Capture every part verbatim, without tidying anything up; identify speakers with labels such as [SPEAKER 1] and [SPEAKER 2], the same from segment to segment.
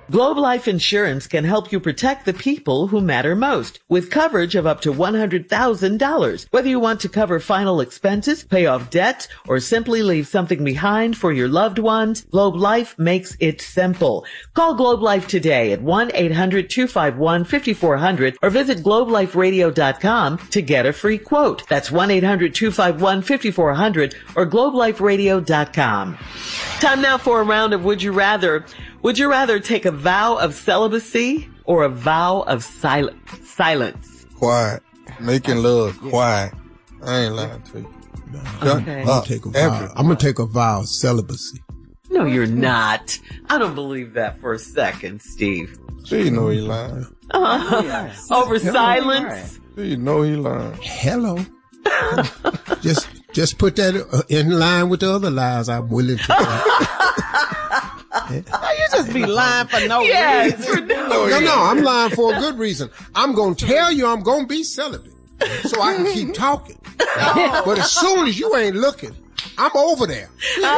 [SPEAKER 1] Globe Life Insurance can help you protect the people who matter most with coverage of up to one hundred thousand dollars. Whether you want to cover final expenses, pay off debt, or simply leave something behind for your loved ones, Globe Life makes it simple. Call Globe Life today at one eight hundred two five one five four zero zero or visit globe life radio dot com to get a free quote. That's one eight hundred two five one five four zero zero or globe life radio dot com. Time now for a round of Would You Rather. Would you rather take a vow of celibacy or a vow of sil- silence?
[SPEAKER 2] Quiet. Making love quiet. I ain't lying to you.
[SPEAKER 3] Okay. I'm, gonna take a vow. I'm gonna take a vow of celibacy.
[SPEAKER 1] No, you're not. I don't believe that for a second, Steve.
[SPEAKER 2] So you know he lying.
[SPEAKER 1] Uh, yes. Over Hello. Silence?
[SPEAKER 2] So you know he lying.
[SPEAKER 3] Hello. just, just put that in line with the other lies I'm willing to tell.
[SPEAKER 4] You just be lying for no
[SPEAKER 1] yes,
[SPEAKER 4] reason.
[SPEAKER 1] For no,
[SPEAKER 3] no,
[SPEAKER 1] reason.
[SPEAKER 3] no, I'm lying for a good reason. I'm going to tell you I'm going to be celibate so I can keep talking. Oh. But as soon as you ain't looking, I'm over there.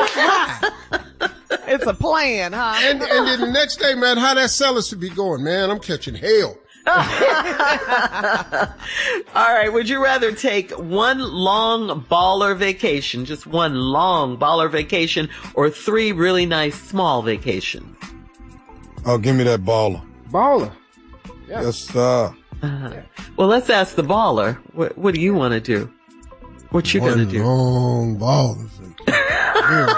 [SPEAKER 4] It's a plan, huh?
[SPEAKER 3] And, and then the next day, man, how that celibacy be going? Man, I'm catching hell.
[SPEAKER 1] All right. Would you rather take one long baller vacation, just one long baller vacation, or three really nice small vacations?
[SPEAKER 2] Oh, give me that baller.
[SPEAKER 4] Baller.
[SPEAKER 2] Yeah. Yes, sir.
[SPEAKER 1] Uh-huh. Well, let's ask the baller. What, what do you want to do? What you
[SPEAKER 3] one
[SPEAKER 1] gonna do?
[SPEAKER 3] Long baller vacation.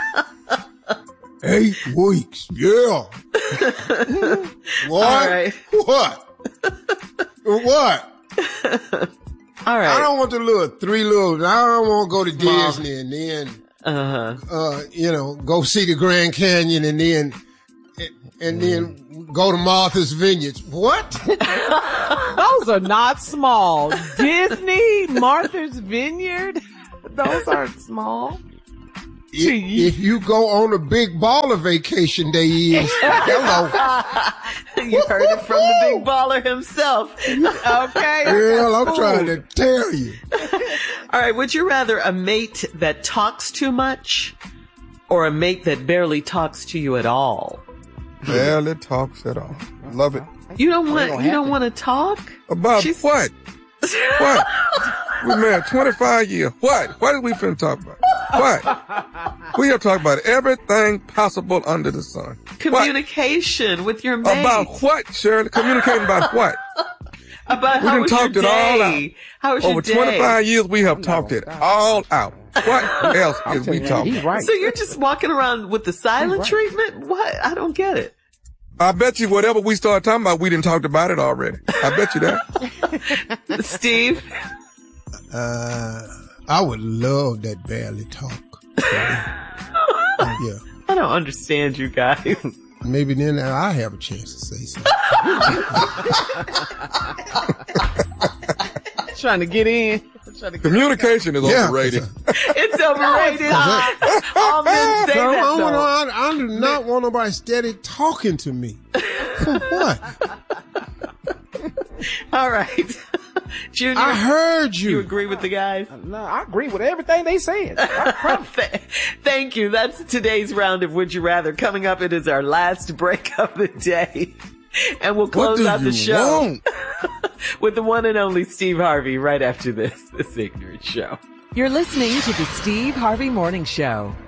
[SPEAKER 3] Eight weeks. Yeah. What?
[SPEAKER 1] All right.
[SPEAKER 3] What? What?
[SPEAKER 1] All right.
[SPEAKER 3] I don't want the little three little, I don't want to go to Small. Disney and then,
[SPEAKER 1] uh-huh.
[SPEAKER 3] uh, you know, go see the Grand Canyon and then, and then go to Martha's Vineyards. What?
[SPEAKER 4] Those are not small. Disney, Martha's Vineyard, those aren't small.
[SPEAKER 3] If, if you go on a big baller vacation, they is. Hello.
[SPEAKER 1] You heard it from the big baller himself.
[SPEAKER 4] Okay.
[SPEAKER 3] Girl, I'm trying to tell you.
[SPEAKER 1] All right. Would you rather a mate that talks too much or a mate that barely talks to you at all?
[SPEAKER 2] Barely talks at all. Love it.
[SPEAKER 1] You don't want, you don't want to talk?
[SPEAKER 2] About She's... what? What? We married twenty-five years. What? What are we finna talk about? What? We are talking about everything possible under the sun.
[SPEAKER 1] Communication what? With your mate.
[SPEAKER 2] About what, Shirley? Communicating about what?
[SPEAKER 1] About
[SPEAKER 2] we
[SPEAKER 1] how
[SPEAKER 2] done
[SPEAKER 1] was
[SPEAKER 2] talked
[SPEAKER 1] your
[SPEAKER 2] it
[SPEAKER 1] day?
[SPEAKER 2] all out.
[SPEAKER 1] How was
[SPEAKER 2] Over
[SPEAKER 1] your day?
[SPEAKER 2] twenty-five years, we have talked it all out. What else is we talking about?
[SPEAKER 4] Right.
[SPEAKER 1] So you're just walking around with the silent right. treatment? What? I don't get it.
[SPEAKER 2] I bet you whatever we started talking about, we didn't talk about it already. I bet you that.
[SPEAKER 1] Steve?
[SPEAKER 3] Uh, I would love that barely talk. Yeah.
[SPEAKER 1] I don't understand you guys.
[SPEAKER 3] Maybe then I have a chance to say something.
[SPEAKER 4] Trying to get in. Trying to get
[SPEAKER 2] Communication in. is
[SPEAKER 3] yeah,
[SPEAKER 2] overrated.
[SPEAKER 1] It's overrated. All men say
[SPEAKER 3] no,
[SPEAKER 1] that,
[SPEAKER 3] I,
[SPEAKER 1] though.
[SPEAKER 3] I, I do not want nobody steady talking to me. For what?
[SPEAKER 1] All right. Junior,
[SPEAKER 3] I heard you.
[SPEAKER 1] You agree with the guys?
[SPEAKER 4] No, I agree with everything they said.
[SPEAKER 1] Thank you. That's today's round of Would You Rather. Coming up, it is our last break of the day. And we'll close out the show with the one and only Steve Harvey right after this, this ignorant show.
[SPEAKER 5] You're listening to the Steve Harvey Morning Show.